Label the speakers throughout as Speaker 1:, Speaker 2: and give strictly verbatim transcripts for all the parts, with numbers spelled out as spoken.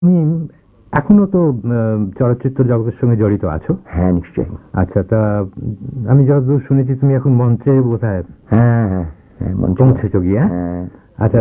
Speaker 1: তুমি এখনো তো চলচ্চিত্র জগতের সঙ্গে জড়িত আছো?
Speaker 2: হ্যাঁ, নিশ্চয়ই।
Speaker 1: আচ্ছা, তা আমি যতদূর শুনেছি তুমি এখন মঞ্চে বোধহয়
Speaker 2: হ্যাঁ হ্যাঁ হ্যাঁ
Speaker 1: পৌঁছেছো গিয়ে।
Speaker 2: হ্যাঁ।
Speaker 1: আচ্ছা,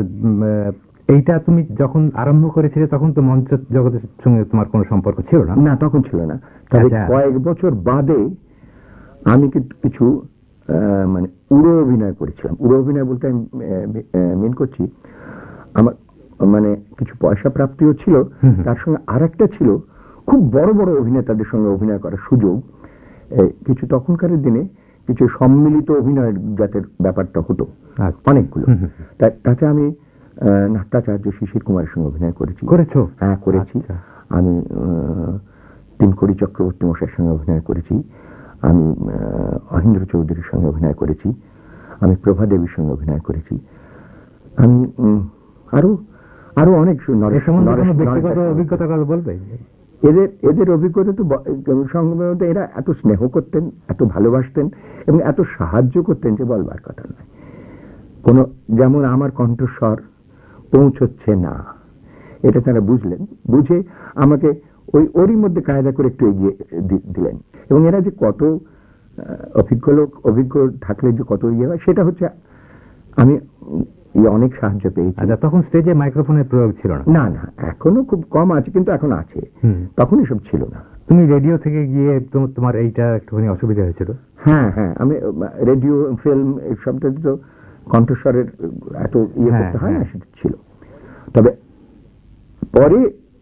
Speaker 1: এইটা তুমি যখন আরম্ভ করেছিলে তখন তো মঞ্চ জগতের সঙ্গে তোমার কোনো সম্পর্ক ছিল না?
Speaker 2: না, তখন ছিল না। তবে কয়েক বছর বাদে আমি কিছু মানে উড়ো অভিনয় করেছিলাম। উড়ো অভিনয় বলতে আমি মেন করছি আমার মানে কিছু পয়সা প্রাপ্তিও ছিল, তার সঙ্গে আর একটা ছিল খুব বড় বড় অভিনেতাদের সঙ্গে অভিনয় করার সুযোগ। কিছু তখনকার দিনে কিছু সম্মিলিত অভিনয়ের যাতে ব্যাপারটা হতো অনেকগুলো। তাতে আমি নাট্যাচার্য শিশির কুমারের সঙ্গে অভিনয় করেছি।
Speaker 1: করেছো?
Speaker 2: হ্যাঁ, করেছি। আমি তিনকড়ি চক্রবর্তী মশাইয়ের সঙ্গে অভিনয় করেছি, আমি অহিন্দ্র চৌধুরীর সঙ্গে অভিনয় করেছি, আমি প্রভা দেবীর সঙ্গে অভিনয় করেছি, আমি আরো আরো অনেক।
Speaker 1: ব্যক্তিগত অভিজ্ঞতা বলবে?
Speaker 2: এদের এদের অভিজ্ঞতা তো সম্ভবত এরা এত স্নেহ করতেন, এত ভালোবাসতেন এবং এত সাহায্য করতেন যে বলবার কথা নয়। কোন যেমন আমার কণ্ঠস্বর পৌঁছচ্ছে না, এটা তারা বুঝলেন, বুঝে আমাকে ওই ওরই মধ্যে কায়দা করে একটু এগিয়ে দিলেন। এবং এরা যে কত অভিজ্ঞ লোক, অভিজ্ঞ থাকলে যে কত ইয়ে হয় সেটা হচ্ছে আমি অনেক সাহায্য পেয়েছি।
Speaker 1: আচ্ছা, তখন স্টেজে মাইক্রোফোনের প্রয়োগ ছিল না?
Speaker 2: না না, এখনো খুব কম আছে, কিন্তু এখন আছে, তখন এসব ছিল না।
Speaker 1: তুমি রেডিও থেকে গিয়ে তোমার এইটা একটুখানি অসুবিধা হয়েছিল?
Speaker 2: হ্যাঁ হ্যাঁ, আমি রেডিও, ফিল্ম এইসবটা তো কণ্ঠস্বরের এত ইয়ে করতে হয় না, সেটা ছিল। তবে পরে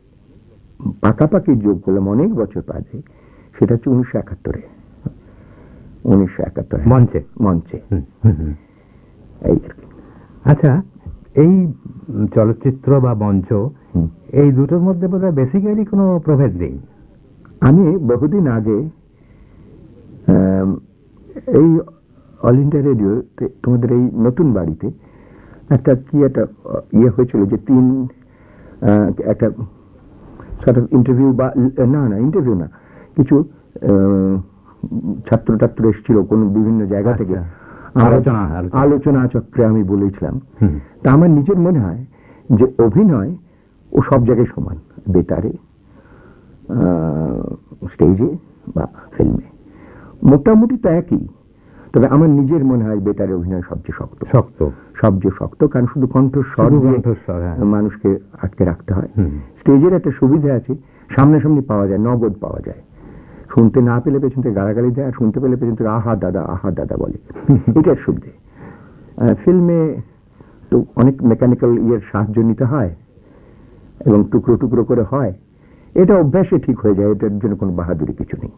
Speaker 2: পাকাপাকি যোগ করলাম অনেক বছর বাদে, সেটা হচ্ছে উনিশশো একাত্তরে উনিশশো একাত্তরে
Speaker 1: মঞ্চে
Speaker 2: মঞ্চে এই।
Speaker 1: আচ্ছা, এই চলচ্চিত্র বা মঞ্চ এই দুটোর মধ্যে বোধহয় বেসিক্যালি কোনো প্রভেদ নেই।
Speaker 2: আমি বহুদিন আগে এই অল ইন্ডিয়া রেডিও তোমাদের এই নতুন বাড়িতে একটা কি একটা ইয়ে হয়েছিল যে তিন একটা সর্ট অফ ইন্টারভিউ বা না না ইন্টারভিউ না কিছু ছাত্র ছাত্র এসেছিল কোন বিভিন্ন জায়গা থেকে,
Speaker 1: আলোচনা
Speaker 2: আলোচনা চক্রে আমি বলেছিলাম। তা আমার নিজের মনে হয় যে অভিনয় ও সব জায়গায় সমান, বেতারে, স্টেজে বা ফিল্মে মোটামুটি তো একই। তবে আমার নিজের মনে হয় বেতারে অভিনয় সবচেয়ে শক্ত
Speaker 1: শক্ত
Speaker 2: সবচেয়ে শক্ত কারণ শুধু কণ্ঠস্বর মানুষকে আটকে রাখতে হয়। স্টেজের একটা সুবিধা আছে, সামনাসামনি পাওয়া যায়, নগদ পাওয়া যায়। শুনতে না পেলে পেছন থেকে গালাগালি দেয়, আর শুনতে পেলে পেছন থেকে আহা দাদা আহা দাদা বলে, এটার সুবিধে। ফিল্মে তো অনেক মেকানিক্যাল ইয়ের সাহায্য নিতে হয় এবং টুকরো টুকরো করে হয়, এটা অভ্যাসে ঠিক হয়ে যায়, এটার জন্য কোনো বাহাদুরি কিছু নেই।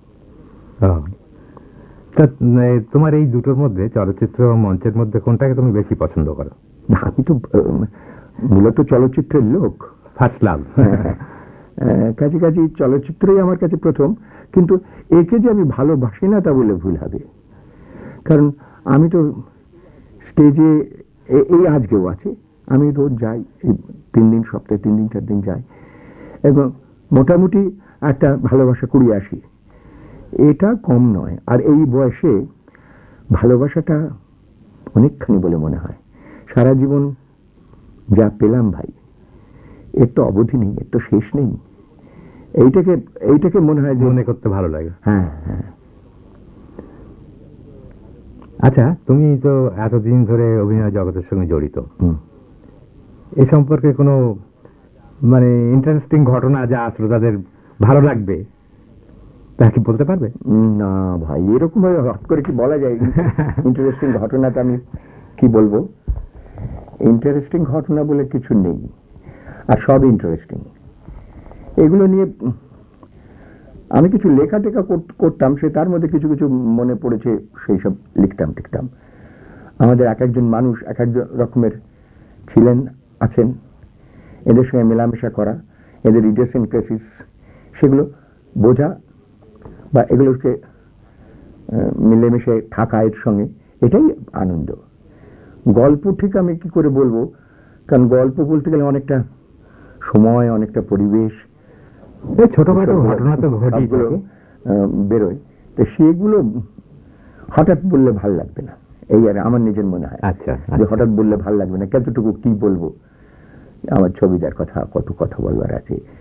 Speaker 1: তোমার এই দুটোর মধ্যে, চলচ্চিত্র এবং মঞ্চের মধ্যে, কোনটাকে তুমি বেশি পছন্দ করো?
Speaker 2: আমি তো মূলত চলচ্চিত্রের লোক,
Speaker 1: ফার্স্ট লাভ।
Speaker 2: কাজে কাজে চলচ্চিত্রই আমার কাছে প্রথম, কিন্তু একে যে আমি ভালোবাসি না তা বলে ভুল হবে। কারণ আমি তো স্টেজে এই আজকেও আছে, আমি রোজ যাই, তিন দিন সপ্তাহে তিন দিন চার দিন যাই এবং মোটামুটি একটা ভালোবাসা কুড়িয়ে আসি, এটা কম নয়। আর এই বয়সে ভালোবাসাটা অনেকখানি বলে মনে হয়। সারা জীবন যা পেলাম ভাই, এর তো অবধি নেই, এর তো শেষ নেই। এইটাকে এইটাকে মনে হয় যে
Speaker 1: মনে করতে ভালো লাগে।
Speaker 2: হ্যাঁ হ্যাঁ।
Speaker 1: আচ্ছা, তুমি তো এতদিন ধরে অভিনয় জগতের সঙ্গে জড়িত, এ সম্পর্কে কোনো মানে ইন্টারেস্টিং ঘটনা যা শ্রোতাদের ভালো লাগবে তা কি বলতে পারবে?
Speaker 2: না ভাই, এরকম ভাবে হট করে কি বলা যায় ইন্টারেস্টিং ঘটনাটা? আমি কি বলবো, ইন্টারেস্টিং ঘটনা বলে কিছু নেই, আর সব ইন্টারেস্টিং। এগুলো নিয়ে আমি কিছু লেখা টেখা করতাম, সে তার মধ্যে কিছু কিছু মনে পড়েছে, সেই সব লিখতাম টিখতাম। আমাদের এক একজন মানুষ এক এক রকমের ছিলেন, আছেন, এদের সঙ্গে মেলামেশা করা, এদের ইডিওসিনক্রাসিস সেগুলো বোঝা বা এগুলোকে মিলেমিশে থাকা এর সঙ্গে, এটাই আনন্দ। গল্প ঠিক আমি কি করে বলবো, কারণ গল্প বলতে গেলে অনেকটা সময়, অনেকটা পরিবেশ,
Speaker 1: ছোটখাটো ঘটনা তো
Speaker 2: ঘটনাগুলো বেরোয়, তো সেগুলো হঠাৎ বললে ভাল লাগবে না, এই আর আমার নিজের মনে হয়।
Speaker 1: আচ্ছা,
Speaker 2: যে হঠাৎ বললে ভাল লাগবে না, কতটুকু কি বলবো, আমার ছবিটার কথা কত কথা বলবার আছে।